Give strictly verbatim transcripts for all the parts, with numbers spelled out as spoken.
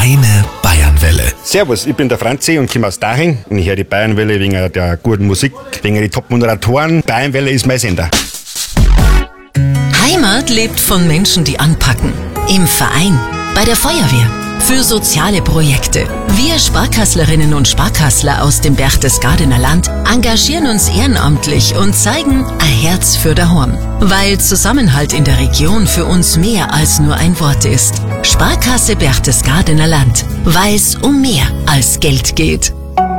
Deine Bayernwelle. Servus, ich bin der Franzi und komme aus Daching. Und ich höre die Bayernwelle wegen der guten Musik, wegen der Top-Moderatoren. Bayernwelle ist mein Sender. Heimat lebt von Menschen, die anpacken. Im Verein, bei der Feuerwehr, für soziale Projekte. Wir Sparkasslerinnen und Sparkassler aus dem Berchtesgadener Land engagieren uns ehrenamtlich und zeigen ein Herz für daheim. Weil Zusammenhalt in der Region für uns mehr als nur ein Wort ist. Sparkasse Berchtesgadener Land, weil es um mehr als Geld geht.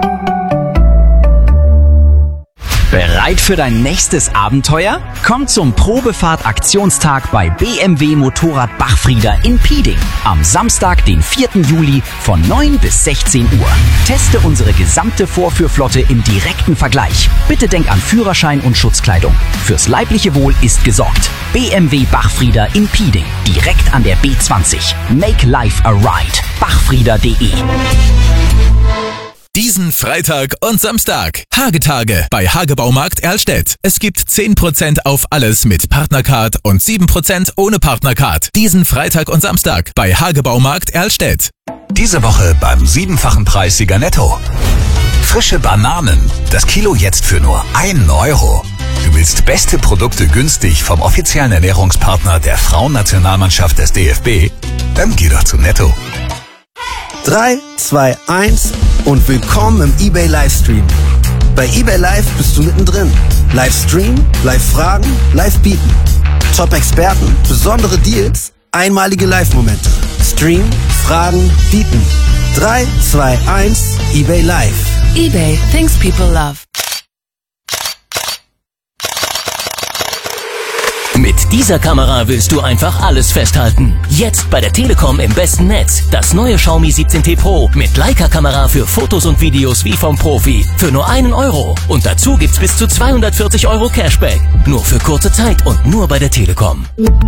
Bereit für dein nächstes Abenteuer? Komm zum Probefahrt-Aktionstag bei B M W Motorrad Bachfrieder in Pieding. Am Samstag, den vierten Juli von neun bis sechzehn Uhr. Teste unsere gesamte Vorführflotte im direkten Vergleich. Bitte denk an Führerschein und Schutzkleidung. Fürs leibliche Wohl ist gesorgt. B M W Bachfrieder in Pieding. Direkt an der B zwanzig. Make life a ride. bachfrieder punkt de. Diesen Freitag und Samstag. Hagetage bei Hagebaumarkt Erlstedt. Es gibt zehn Prozent auf alles mit Partnercard und sieben Prozent ohne Partnercard. Diesen Freitag und Samstag bei Hagebaumarkt Erlstedt. Diese Woche beim siebenfachen Preissieger Netto. Frische Bananen. Das Kilo jetzt für nur einen Euro. Du willst beste Produkte günstig vom offiziellen Ernährungspartner der Frauennationalmannschaft des D F B? Dann geh doch zu Netto. drei, zwei, eins und willkommen im eBay Livestream. Bei eBay Live bist du mittendrin. Livestream, Live-Fragen, Live-Bieten. Top-Experten, besondere Deals, einmalige Live-Momente. Stream, Fragen, Bieten. drei, zwei, eins, eBay Live. eBay, things people love. Mit dieser Kamera willst du einfach alles festhalten. Jetzt bei der Telekom im besten Netz. Das neue Xiaomi siebzehn T Pro mit Leica-Kamera für Fotos und Videos wie vom Profi. Für nur einen Euro. Und dazu gibt's bis zu zweihundertvierzig Euro Cashback. Nur für kurze Zeit und nur bei der Telekom.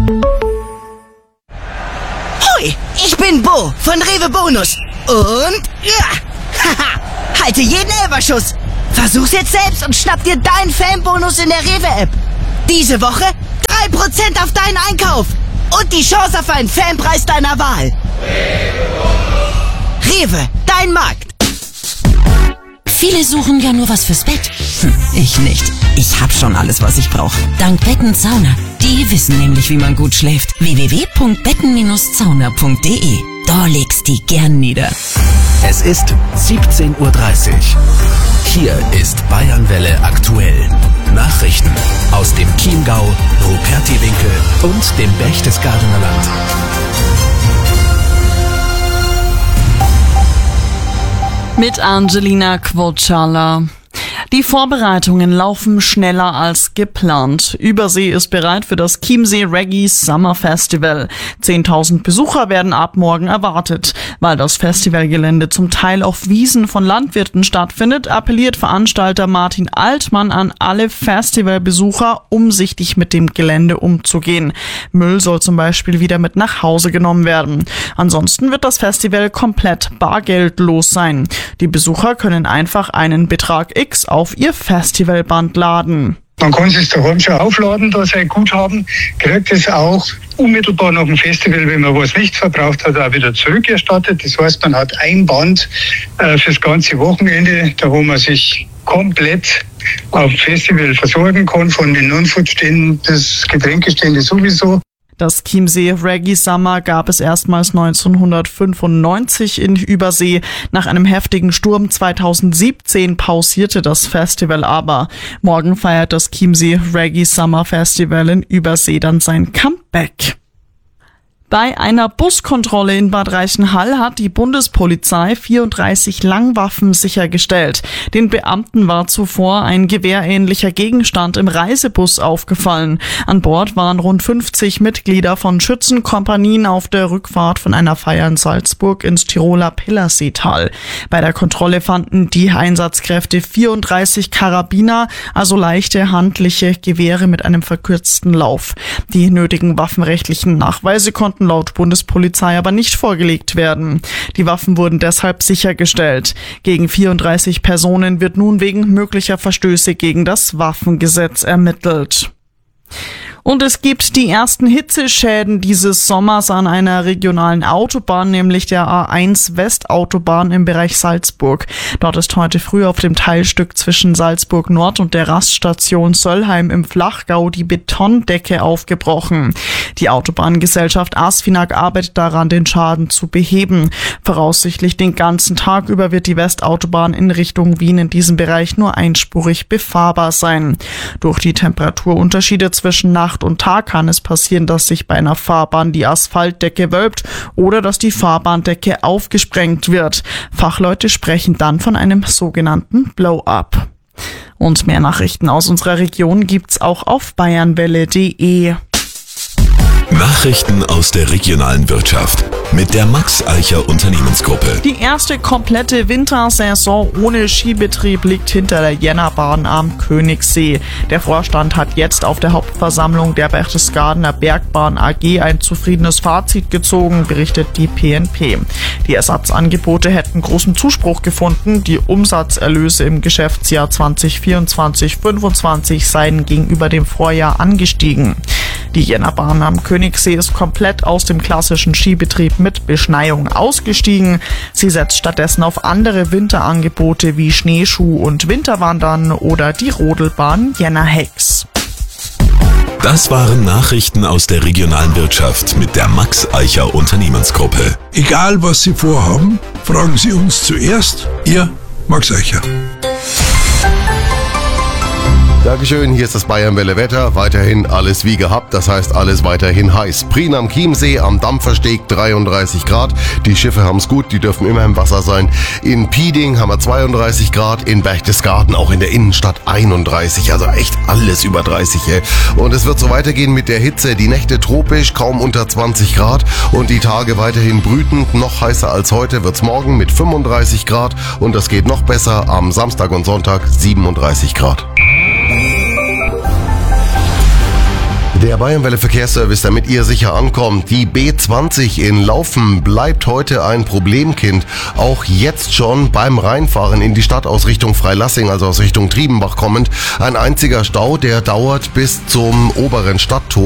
Hoi, ich bin Bo von Rewe Bonus. Und ja, haha, halte jeden Elferschuss. Versuch's jetzt selbst und schnapp dir deinen Fanbonus in der Rewe-App. Diese Woche drei Prozent auf deinen Einkauf und die Chance auf einen Fanpreis deiner Wahl. Rewe, dein Markt. Viele suchen ja nur was fürs Bett. Hm, ich nicht. Ich hab schon alles, was ich brauche. Dank Betten Sauna. Die wissen nämlich, wie man gut schläft. w w w punkt betten Bindestrich sauna punkt de. Da legst die gern nieder. Es ist siebzehn Uhr dreißig. Hier ist Bayernwelle aktuell. Nachrichten aus dem Chiemgau, Rupertiwinkel und dem Berchtesgadener Land. Mit Angelina Quotschala. Die Vorbereitungen laufen schneller als geplant. Übersee ist bereit für das Chiemsee Reggae Summer Festival. zehntausend Besucher werden ab morgen erwartet. Weil das Festivalgelände zum Teil auf Wiesen von Landwirten stattfindet, appelliert Veranstalter Martin Altmann an alle Festivalbesucher, umsichtig mit dem Gelände umzugehen. Müll soll zum Beispiel wieder mit nach Hause genommen werden. Ansonsten wird das Festival komplett bargeldlos sein. Die Besucher können einfach einen Betrag X auf ihr Festivalband laden. Man kann es daheim schon aufladen, da sein Guthaben, kriegt es auch unmittelbar nach dem Festival, wenn man was nicht verbraucht hat, auch wieder zurückerstattet. Das heißt, man hat ein Band äh, fürs ganze Wochenende, da wo man sich komplett auf dem Festival versorgen kann, von den Non-Food-Ständen bis Getränkestände sowieso. Das Chiemsee Reggae Summer gab es erstmals neunzehnhundertfünfundneunzig in Übersee. Nach einem heftigen Sturm zweitausendsiebzehn pausierte das Festival aber. Morgen feiert das Chiemsee Reggae Summer Festival in Übersee dann sein Comeback. Bei einer Buskontrolle in Bad Reichenhall hat die Bundespolizei vierunddreißig Langwaffen sichergestellt. Den Beamten war zuvor ein gewehrähnlicher Gegenstand im Reisebus aufgefallen. An Bord waren rund fünfzig Mitglieder von Schützenkompanien auf der Rückfahrt von einer Feier in Salzburg ins Tiroler Pillerseetal. Bei der Kontrolle fanden die Einsatzkräfte vierunddreißig Karabiner, also leichte handliche Gewehre mit einem verkürzten Lauf. Die nötigen waffenrechtlichen Nachweise konnten laut Bundespolizei aber nicht vorgelegt werden. Die Waffen wurden deshalb sichergestellt. Gegen vierunddreißig Personen wird nun wegen möglicher Verstöße gegen das Waffengesetz ermittelt. Und es gibt die ersten Hitzeschäden dieses Sommers an einer regionalen Autobahn, nämlich der A eins Westautobahn im Bereich Salzburg. Dort ist heute früh auf dem Teilstück zwischen Salzburg Nord und der Raststation Söllheim im Flachgau die Betondecke aufgebrochen. Die Autobahngesellschaft Asfinag arbeitet daran, den Schaden zu beheben. Voraussichtlich den ganzen Tag über wird die Westautobahn in Richtung Wien in diesem Bereich nur einspurig befahrbar sein. Durch die Temperaturunterschiede zwischen Nacht und Tag kann es passieren, dass sich bei einer Fahrbahn die Asphaltdecke wölbt oder dass die Fahrbahndecke aufgesprengt wird. Fachleute sprechen dann von einem sogenannten Blow-up. Und mehr Nachrichten aus unserer Region gibt's auch auf bayernwelle punkt de. Nachrichten aus der regionalen Wirtschaft mit der Max Eicher Unternehmensgruppe. Die erste komplette Wintersaison ohne Skibetrieb liegt hinter der Jännerbahn am Königssee. Der Vorstand hat jetzt auf der Hauptversammlung der Berchtesgadener Bergbahn A G ein zufriedenes Fazit gezogen, berichtet die P N P. Die Ersatzangebote hätten großen Zuspruch gefunden. Die Umsatzerlöse im Geschäftsjahr zwanzig vierundzwanzig fünfundzwanzig seien gegenüber dem Vorjahr angestiegen. Die Jännerbahn am Königssee ist komplett aus dem klassischen Skibetrieb mit Beschneiung ausgestiegen. Sie setzt stattdessen auf andere Winterangebote wie Schneeschuh- und Winterwandern oder die Rodelbahn Jänner-Hex. Das waren Nachrichten aus der regionalen Wirtschaft mit der Max Eicher Unternehmensgruppe. Egal was Sie vorhaben, fragen Sie uns zuerst. Ihr Max Eicher. Dankeschön, hier ist das Bayernwelle Wetter. Weiterhin alles wie gehabt, das heißt alles weiterhin heiß. Prien am Chiemsee, am Dampfersteg dreiunddreißig Grad. Die Schiffe haben's gut, die dürfen immer im Wasser sein. In Pieding haben wir zweiunddreißig Grad, in Berchtesgaden auch in der Innenstadt einunddreißig, also echt alles über dreißig. Ey. Und es wird so weitergehen mit der Hitze. Die Nächte tropisch, kaum unter zwanzig Grad und die Tage weiterhin brütend. Noch heißer als heute wird's morgen mit fünfunddreißig Grad und das geht noch besser am Samstag und Sonntag siebenunddreißig Grad. Der Bayernwelle Verkehrsservice, damit ihr sicher ankommt. Die B zwanzig in Laufen bleibt heute ein Problemkind. Auch jetzt schon beim Reinfahren in die Stadt aus Richtung Freilassing, also aus Richtung Triebenbach kommend. Ein einziger Stau, der dauert bis zum oberen Stadttor.